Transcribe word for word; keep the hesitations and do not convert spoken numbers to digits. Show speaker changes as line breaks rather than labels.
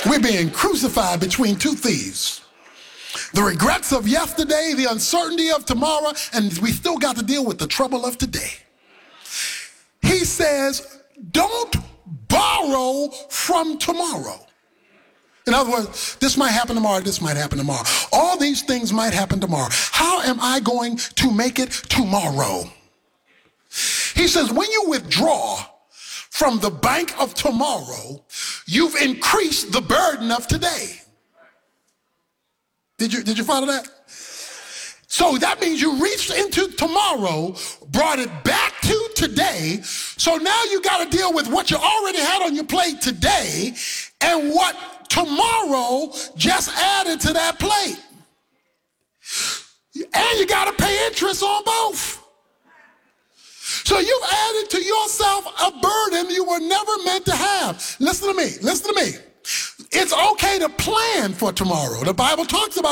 We're being crucified between two thieves. The regrets of yesterday, the uncertainty of tomorrow, and we still got to deal with the trouble of today. He says, don't borrow from tomorrow. In other words, this might happen tomorrow, this might happen tomorrow. All these things might happen tomorrow. How am I going to make it tomorrow? He says, when you withdraw from the bank of tomorrow, you've increased the burden of today. Did you, did you follow that? So that means you reached into tomorrow, brought it back to today. So now you got to deal with what you already had on your plate today and what tomorrow just added to that plate. And you got to pay interest on both. So you've added to yourself a burden you were never meant to have. Listen to me. Listen to me. It's okay to plan for tomorrow. The Bible talks about